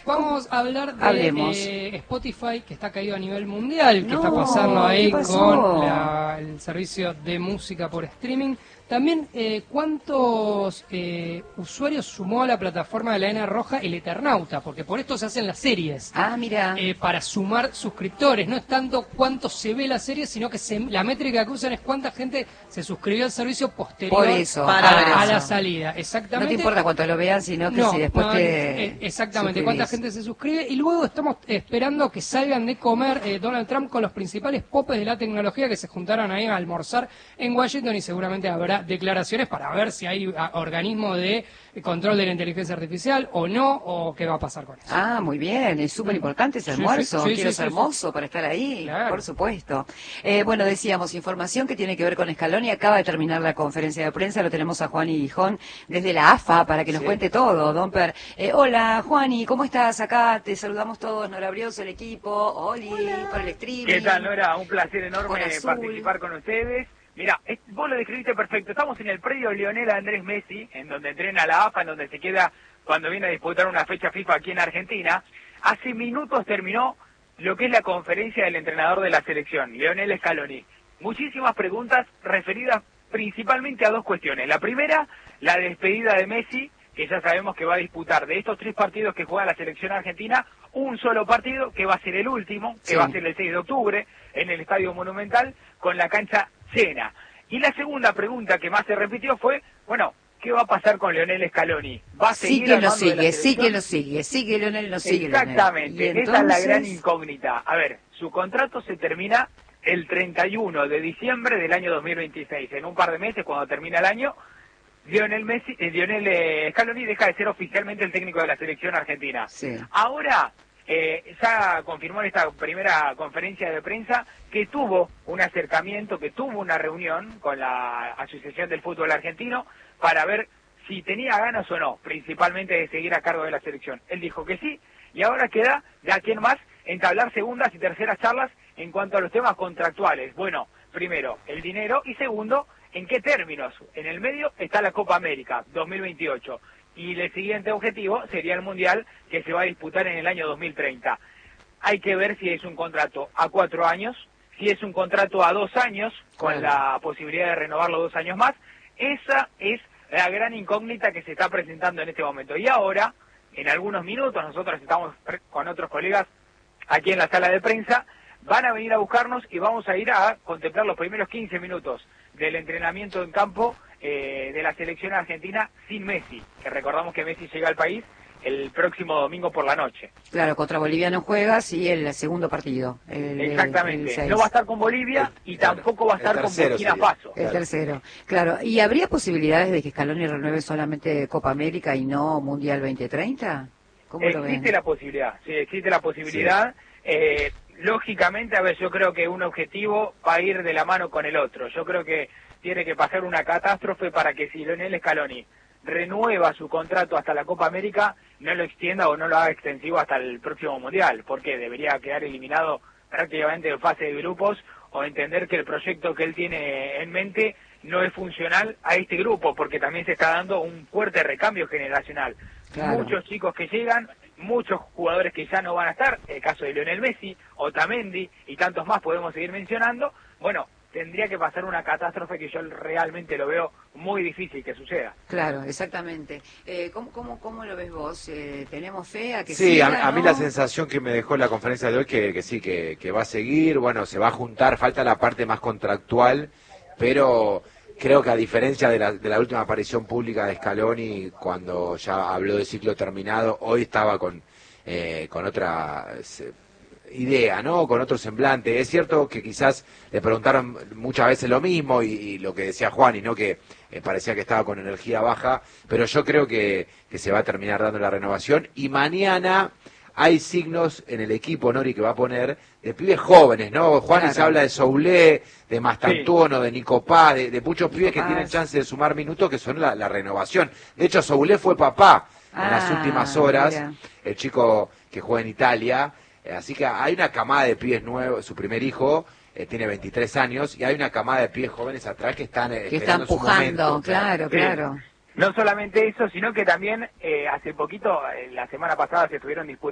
Vamos a hablar de Spotify, que está caído a nivel mundial, que está pasando ahí con el servicio de música por streaming. También, ¿cuántos usuarios sumó a la plataforma de la N Roja el Eternauta? Porque por esto se hacen las series. Ah, mira. Para sumar suscriptores. No es tanto cuánto se ve la serie, sino que la métrica que usan es cuánta gente se suscribió al servicio posterior a la salida. Exactamente. No te importa cuánto lo vean, sino que si después exactamente, cuánta gente se suscribe. Y luego estamos esperando que salgan de comer Donald Trump con los principales popes de la tecnología que se juntaron ahí a almorzar en Washington, y seguramente habrá declaraciones para ver si hay organismo de control de la inteligencia artificial o no, o qué va a pasar con eso. Ah, muy bien, es súper importante ese almuerzo. Quiero ser hermoso para estar ahí, claro. Por supuesto. Bueno, decíamos, información que tiene que ver con Scaloni. Acaba de terminar la conferencia de prensa, lo tenemos a Juani Gijón desde la AFA para que nos cuente todo, Don Per. Hola, Juani, ¿cómo estás? Acá te saludamos todos, Nora Brioso, el equipo, Oli, por el streaming. ¿Qué tal, Nora? Un placer enorme participar con ustedes. Mira, vos lo describiste perfecto. Estamos en el predio Lionel Andrés Messi, en donde entrena la AFA, en donde se queda cuando viene a disputar una fecha FIFA aquí en Argentina. Hace minutos terminó lo que es la conferencia del entrenador de la selección, Lionel Scaloni. Muchísimas preguntas referidas principalmente a dos cuestiones. La primera, la despedida de Messi, que ya sabemos que va a disputar de estos 3 partidos que juega la selección argentina, un solo partido, que va a ser el último, que va a ser el 6 de octubre, en el Estadio Monumental, con la cancha llena. Y la segunda pregunta que más se repitió fue, bueno, ¿qué va a pasar con Lionel Scaloni? ¿Va a seguir sí que lo sigue Lionel, no sigue. Exactamente, entonces esa es la gran incógnita. A ver, su contrato se termina el 31 de diciembre del año 2026. En un par de meses, cuando termina el año, Lionel Scaloni deja de ser oficialmente el técnico de la selección argentina. Sí. Ahora, ya confirmó en esta primera conferencia de prensa que tuvo un acercamiento, que tuvo una reunión con la Asociación del Fútbol Argentino para ver si tenía ganas o no, principalmente de seguir a cargo de la selección. Él dijo que sí, y ahora queda, de aquí en más, entablar segundas y terceras charlas en cuanto a los temas contractuales. Bueno, primero, el dinero, y segundo, ¿en qué términos? En el medio está la Copa América 2028. Y el siguiente objetivo sería el Mundial, que se va a disputar en el año 2030. Hay que ver si es un contrato a 4 años, si es un contrato a 2 años, con la posibilidad de renovarlo 2 años más. Esa es la gran incógnita que se está presentando en este momento. Y ahora, en algunos minutos, nosotros estamos con otros colegas aquí en la sala de prensa, van a venir a buscarnos y vamos a ir a contemplar los primeros 15 minutos del entrenamiento en campo de la selección argentina sin Messi, que recordamos que Messi llega al país el próximo domingo por la noche. Claro, contra Bolivia no juega, sí, el segundo partido. Exactamente, no va a estar con Bolivia y tampoco va a estar con Burkina Faso. El tercero, claro. ¿Y habría posibilidades de que Scaloni renueve solamente Copa América y no Mundial 2030? ¿Cómo lo ven? Existe la posibilidad, sí, existe la posibilidad. Sí. Lógicamente, a ver, yo creo que un objetivo va a ir de la mano con el otro. Yo creo que tiene que pasar una catástrofe para que si Lionel Scaloni renueva su contrato hasta la Copa América, no lo extienda o no lo haga extensivo hasta el próximo Mundial, porque debería quedar eliminado prácticamente en fase de grupos, o entender que el proyecto que él tiene en mente no es funcional a este grupo, porque también se está dando un fuerte recambio generacional. Claro. Muchos chicos que llegan, muchos jugadores que ya no van a estar, el caso de Lionel Messi, Otamendi y tantos más podemos seguir mencionando. Bueno, tendría que pasar una catástrofe que yo realmente lo veo muy difícil que suceda. Claro, exactamente. ¿Cómo lo ves vos? ¿Tenemos fe a que sí, siga, a mí la sensación que me dejó la conferencia de hoy que sí, que va a seguir, bueno, se va a juntar, falta la parte más contractual, pero creo que a diferencia de la última aparición pública de Scaloni, cuando ya habló de ciclo terminado, hoy estaba con otra idea, ¿no? Con otro semblante. Es cierto que quizás le preguntaron muchas veces lo mismo y lo que decía Juani, ¿no? Que parecía que estaba con energía baja, pero yo creo que se va a terminar dando la renovación, y mañana hay signos en el equipo, Nori, que va a poner de pibes jóvenes, ¿no? Juani se habla de Soulé, de Mastantuono, de Nico Paz, de muchos pibes que tienen chance de sumar minutos, que son la renovación. De hecho, Soulé fue papá en las últimas horas, el chico que juega en Italia. Así que hay una camada de pibes nuevos, su primer hijo tiene 23 años, y hay una camada de pibes jóvenes atrás que están empujando, claro. No solamente eso, sino que también hace poquito, la semana pasada, se estuvieron disputando